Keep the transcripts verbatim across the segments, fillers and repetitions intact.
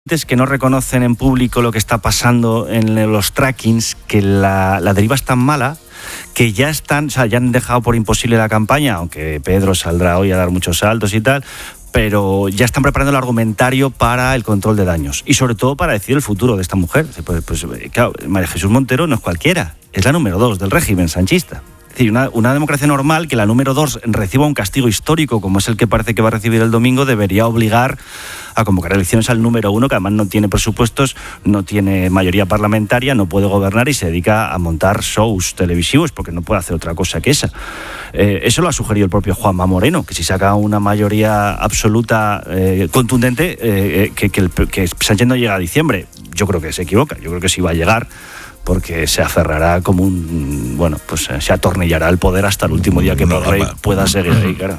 que no reconocen en público lo que está pasando en los trackings, que la, la deriva es tan mala que ya están, o sea, ya han dejado por imposible la campaña, aunque Pedro saldrá hoy a dar muchos saltos y tal, pero ya están preparando el argumentario para el control de daños y sobre todo para decidir el futuro de esta mujer. Pues, pues claro, María Jesús Montero no es cualquiera, es la número dos del régimen sanchista. Es decir, una, una democracia normal, que la número dos reciba un castigo histórico como es el que parece que va a recibir el domingo, debería obligar a convocar elecciones al número uno, que además no tiene presupuestos, no tiene mayoría parlamentaria, no puede gobernar y se dedica a montar shows televisivos porque no puede hacer otra cosa que esa. Eh, eso lo ha sugerido el propio Juanma Moreno, que si saca una mayoría absoluta eh, contundente, eh, que, que, el, que Sánchez no llega a diciembre. Yo creo que se equivoca, yo creo que sí va a llegar, porque se aferrará como un... Bueno, pues se atornillará el poder hasta el último día que no, Borrell pueda seguir ahí, claro.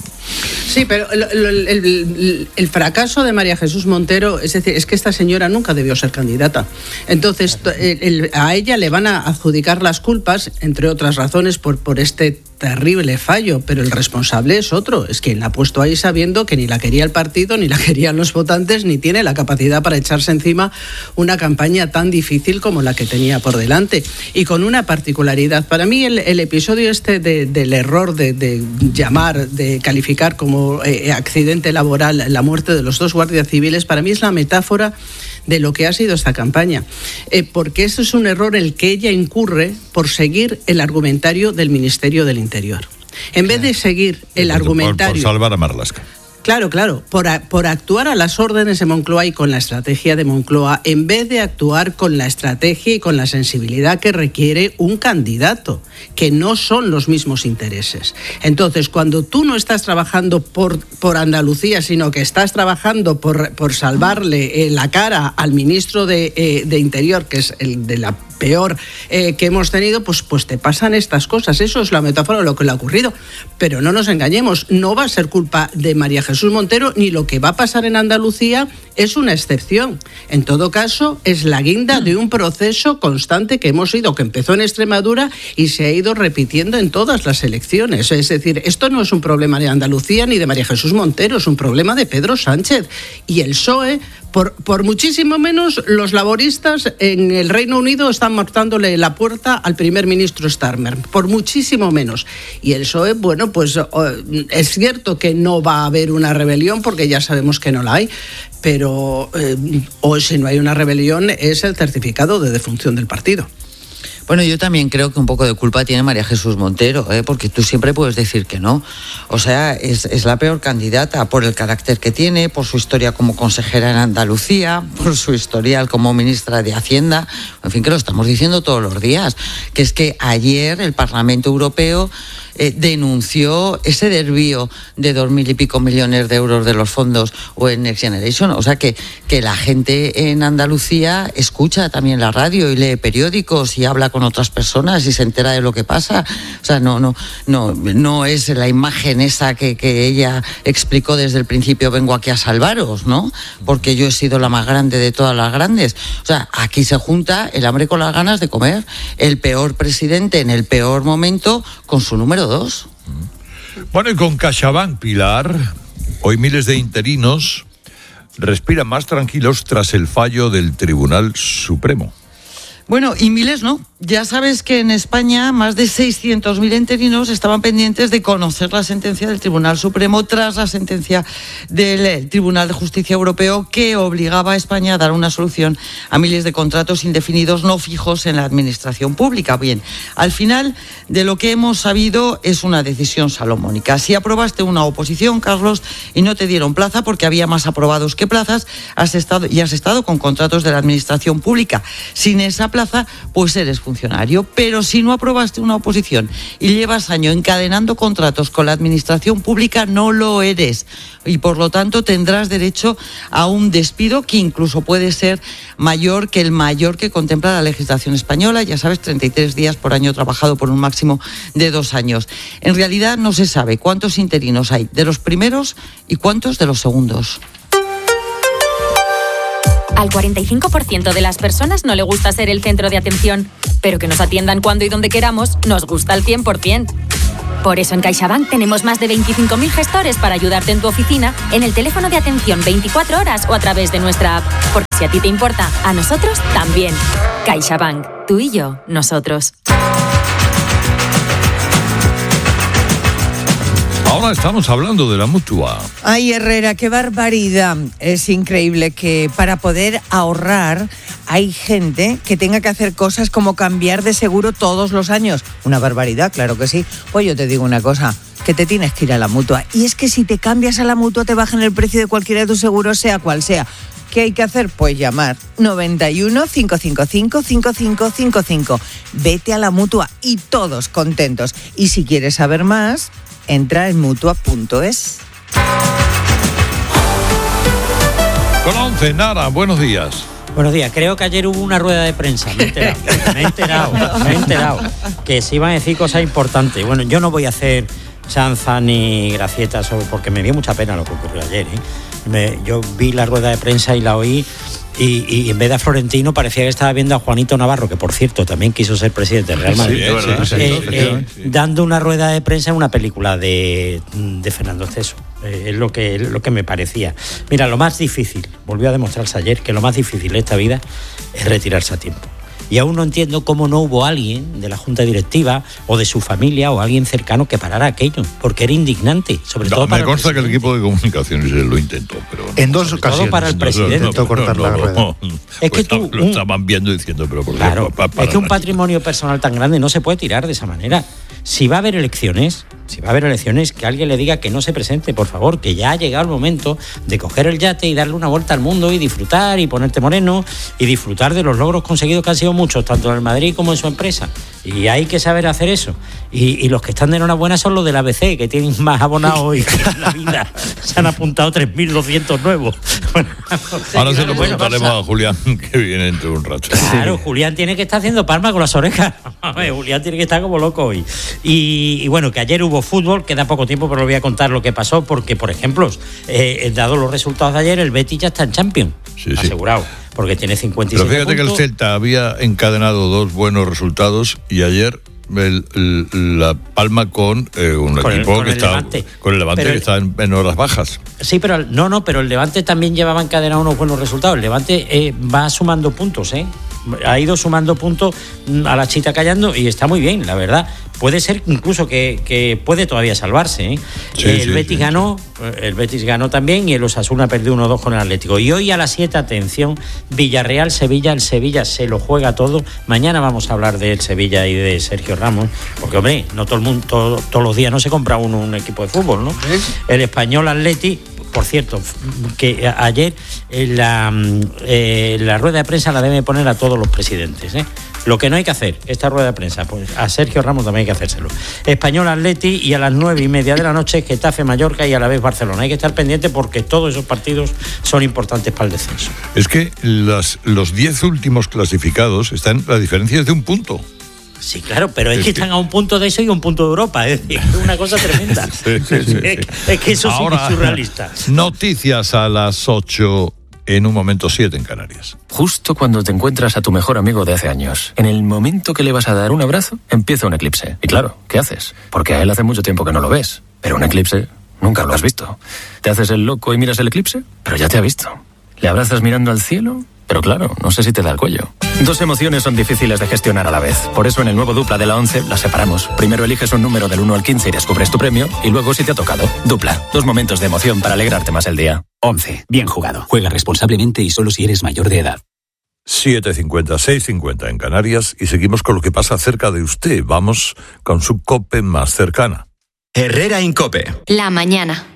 Sí, pero el, el, el, el fracaso de María Jesús Montero, es decir, es que esta señora nunca debió ser candidata. Entonces, el, el, a ella le van a adjudicar las culpas, entre otras razones, por, por este terrible fallo, pero el responsable es otro, es quien la ha puesto ahí sabiendo que ni la quería el partido, ni la querían los votantes, ni tiene la capacidad para echarse encima una campaña tan difícil como la que tenía por delante. Y con una particularidad, para mí el, el episodio este de, del error de, de llamar, de calificar como eh, accidente laboral la muerte de los dos guardias civiles, para mí es la metáfora de lo que ha sido esta campaña, eh, porque eso es un error el que ella incurre por seguir el argumentario del Ministerio del Interior. En vez de seguir el por, argumentario... Por, por salvar a Marlaska. Claro, claro, por, a, por actuar a las órdenes de Moncloa y con la estrategia de Moncloa, en vez de actuar con la estrategia y con la sensibilidad que requiere un candidato, que no son los mismos intereses. Entonces, cuando tú no estás trabajando por, por Andalucía, sino que estás trabajando por, por salvarle eh, la cara al ministro de, eh, de Interior, que es el de la peor eh, que hemos tenido, pues, pues te pasan estas cosas. Eso es la metáfora de lo que le ha ocurrido. Pero no nos engañemos, no va a ser culpa de María Jesús Montero, ni lo que va a pasar en Andalucía es una excepción. En todo caso, es la guinda de un proceso constante que hemos ido, que empezó en Extremadura y se ha ido repitiendo en todas las elecciones. Es decir, esto no es un problema de Andalucía ni de María Jesús Montero, es un problema de Pedro Sánchez. Y el P S O E, por, por muchísimo menos, los laboristas en el Reino Unido están marcándole la puerta al primer ministro Starmer, por muchísimo menos. Y el P S O E, bueno, pues es cierto que no va a haber una rebelión, porque ya sabemos que no la hay, pero eh, o si no hay una rebelión es el certificado de defunción del partido. Bueno, yo también creo que un poco de culpa tiene María Jesús Montero, ¿eh? Porque tú siempre puedes decir que no. O sea, es, es la peor candidata por el carácter que tiene, por su historia como consejera en Andalucía, por su historial como ministra de Hacienda. En fin, que lo estamos diciendo todos los días. Que es que ayer el Parlamento Europeo eh, denunció ese desvío de dos mil y pico millones de euros de los fondos o en Next Generation. O sea, que, que la gente en Andalucía escucha también la radio y lee periódicos y habla con otras personas y se entera de lo que pasa. O sea, no, no, no, no es la imagen esa que, que ella explicó desde el principio, vengo aquí a salvaros, ¿no? Porque yo he sido la más grande de todas las grandes. O sea, aquí se junta el hambre con las ganas de comer. El peor presidente en el peor momento con su número dos. Bueno, y con CaixaBank, Pilar, hoy miles de interinos respiran más tranquilos tras el fallo del Tribunal Supremo. Bueno, y miles no. Ya sabes que en España más de seiscientos mil interinos estaban pendientes de conocer la sentencia del Tribunal Supremo tras la sentencia del Tribunal de Justicia Europeo que obligaba a España a dar una solución a miles de contratos indefinidos no fijos en la administración pública. Bien, al final de lo que hemos sabido es una decisión salomónica. Si aprobaste una oposición, Carlos, y no te dieron plaza porque había más aprobados que plazas, has estado y has estado con contratos de la administración pública. Sin esa plaza, pues eres funcionario. Pero si no aprobaste una oposición y llevas año encadenando contratos con la administración pública, no lo eres. Y por lo tanto tendrás derecho a un despido que incluso puede ser mayor que el mayor que contempla la legislación española. Ya sabes, treinta y tres días por año trabajado por un máximo de dos años. En realidad no se sabe cuántos interinos hay de los primeros y cuántos de los segundos. Al cuarenta y cinco por ciento de las personas no le gusta ser el centro de atención, pero que nos atiendan cuando y donde queramos nos gusta al cien por ciento. Por eso en CaixaBank tenemos más de veinticinco mil gestores para ayudarte en tu oficina, en el teléfono de atención veinticuatro horas o a través de nuestra app. Porque si a ti te importa, a nosotros también. CaixaBank. Tú y yo, nosotros. Ahora estamos hablando de la Mutua. Ay, Herrera, qué barbaridad. Es increíble que para poder ahorrar hay gente que tenga que hacer cosas como cambiar de seguro todos los años. Una barbaridad, claro que sí. Pues yo te digo una cosa, que te tienes que ir a la Mutua. Y es que si te cambias a la Mutua te bajan el precio de cualquiera de tus seguros, sea cual sea. ¿Qué hay que hacer? Pues llamar noventa y uno, cinco cinco cinco, cinco cinco cinco cinco. Vete a la Mutua y todos contentos. Y si quieres saber más, entra en mutua punto es. Con once, Nara, buenos días. Buenos días, creo que ayer hubo una rueda de prensa, me he enterado, me he enterado, me he enterado, que se iban a decir cosas importantes. Bueno, yo no voy a hacer chanza ni gracietas sobre, porque me dio mucha pena lo que ocurrió ayer, ¿eh? Me, yo vi la rueda de prensa y la oí y, y en vez de a Florentino parecía que estaba viendo a Juanito Navarro, que por cierto también quiso ser presidente del Real Madrid, sí, sí, sí, eh, sí, eh, sí. dando una rueda de prensa en una película de, de Fernando Esteso. Eh, es lo que, lo que me parecía. Mira, lo más difícil, volvió a demostrarse ayer, que lo más difícil de esta vida es retirarse a tiempo. Y aún no entiendo cómo no hubo alguien de la Junta Directiva o de su familia o alguien cercano que parara aquello, porque era indignante, sobre No, todo para me consta que el equipo de comunicaciones lo intentó, pero En dos sobre ocasiones. todo para el no, presidente. no, Intentó cortar la rueda. no, Es que lo tú, estaban- lo un- estaban viendo y diciendo, pero por Claro, pa- pa- es que un para- patrimonio personal tan grande no se puede tirar de esa manera. Si va a haber elecciones, si va a haber elecciones, que alguien le diga que no se presente, por favor, que ya ha llegado el momento de coger el yate y darle una vuelta al mundo y disfrutar y ponerte moreno y disfrutar de los logros conseguidos, que han sido muchos, tanto en el Madrid como en su empresa. Y hay que saber hacer eso. Y, y los que están de enhorabuena son los del A B C, que tienen más abonados hoy que en la vida. Se han apuntado tres mil doscientos nuevos. Bueno, Ahora se lo bueno, preguntaremos pasa. a Julián, que viene dentro de un rato. Claro, Julián tiene que estar haciendo palmas con las orejas. A ver, Julián tiene que estar como loco hoy. Y, y bueno, que ayer hubo fútbol, queda poco tiempo, pero voy a contar lo que pasó, porque, por ejemplo, eh, dado los resultados de ayer, el Betis ya está en Champions, Sí, sí. asegurado, porque tiene cincuenta y Pero siete fíjate que el puntos. Celta había encadenado dos buenos resultados y ayer el- el- la palma con eh, un Con el- equipo con que el está Levante. con el Levante Pero que el- está en, en horas bajas. Sí, pero el- no, no, pero el Levante también llevaba encadenado unos buenos resultados. El Levante eh, va sumando puntos, ¿eh? Ha ido sumando puntos mm, a la chita callando y está muy bien, la verdad. Puede ser incluso que, que puede todavía salvarse, ¿eh? Sí, el sí, Betis sí, ganó, el Betis ganó también y el Osasuna perdió uno dos con el Atlético. Y hoy a las siete, atención, Villarreal-Sevilla, el Sevilla se lo juega todo. Mañana vamos a hablar del Sevilla y de Sergio Ramos, porque hombre, no todo el mundo, todo- todos los días no se compra uno un equipo de fútbol, ¿no? El Español Atleti. Por cierto, que ayer en la, eh, la rueda de prensa la debe poner a todos los presidentes, ¿eh? Lo que no hay que hacer, esta rueda de prensa, pues a Sergio Ramos también hay que hacérselo. Español Atleti y a las nueve y media de la noche Getafe Mallorca y a la vez Barcelona. Hay que estar pendiente porque todos esos partidos son importantes para el descenso. Es que las, los diez últimos clasificados están, la diferencia es de un punto. Sí, claro, pero es, Es que que- están a un punto de eso y a un punto de Europa. Es decir, es una cosa tremenda. Sí, sí, sí, sí. Es, es que eso sí que Ahora, es surrealista. Noticias a las ocho, en un momento siete en Canarias. Justo cuando te encuentras a tu mejor amigo de hace años, en el momento que le vas a dar un abrazo, empieza un eclipse. Y claro, ¿qué haces? Porque a él hace mucho tiempo que no lo ves. Pero un eclipse nunca lo has visto. ¿Te haces el loco y miras el eclipse? Pero ya te ha visto. ¿Le abrazas mirando al cielo? Pero claro, no sé si te da el cuello. Dos emociones son difíciles de gestionar a la vez. Por eso en el nuevo Dupla de la once las separamos. Primero eliges un número del uno al quince y descubres tu premio. Y luego si te ha tocado. Dupla. Dos momentos de emoción para alegrarte más el día. once. Bien jugado. Juega responsablemente y solo si eres mayor de edad. siete cincuenta, seis cincuenta en Canarias y seguimos con lo que pasa cerca de usted. Vamos con su COPE más cercana. Herrera Incope. La mañana.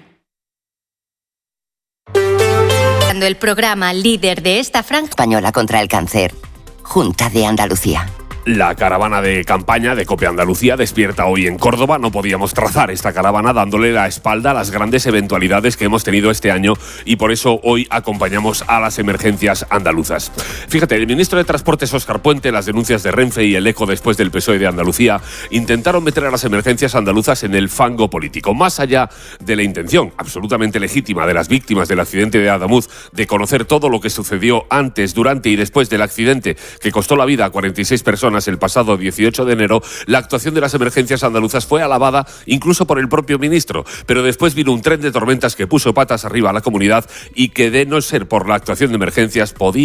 El programa líder de esta franja española contra el cáncer, Junta de Andalucía. La caravana de campaña de COPE Andalucía despierta hoy en Córdoba. No podíamos trazar esta caravana dándole la espalda a las grandes eventualidades que hemos tenido este año y por eso hoy acompañamos a las emergencias andaluzas. Fíjate, el ministro de Transportes Óscar Puente, las denuncias de Renfe y el eco después del P S O E de Andalucía intentaron meter a las emergencias andaluzas en el fango político. Más allá de la intención absolutamente legítima de las víctimas del accidente de Adamuz de conocer todo lo que sucedió antes, durante y después del accidente que costó la vida a cuarenta y seis personas, víctimas el pasado dieciocho de enero, la actuación de las emergencias andaluzas fue alabada incluso por el propio ministro. Pero después vino un tren de tormentas que puso patas arriba a la comunidad y que, de no ser por la actuación de emergencias, podía